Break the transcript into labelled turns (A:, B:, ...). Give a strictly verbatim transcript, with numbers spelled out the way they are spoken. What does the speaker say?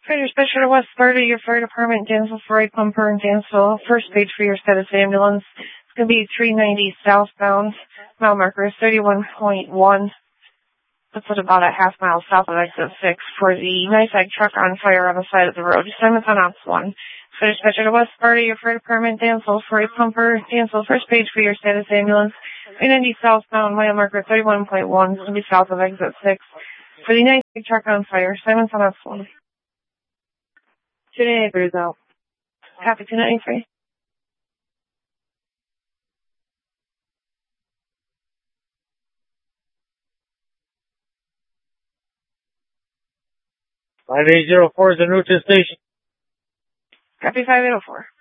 A: Fire Dispatcher to West Sparta, your fire department, Dansville for right bumper and Dansville. First page for your status ambulance. It's going to be three ninety southbound. Mile marker is thirty-one point one. That's at about a half mile south of exit six for the NIFAG truck on fire on the side of the road. Assignments on ops one. Fire Dispatcher to West Sparta, your fire department, Dansville for right bumper, Dansville. First page for your status ambulance. three ninety southbound, mile marker thirty-one point one. It's going to be south of exit six for the NIFAG truck on fire. Assignments on ops one. two ninety-three is out. Copy, two ninety-three.
B: five eight zero four is the Newton station.
A: Copy, five eight zero four.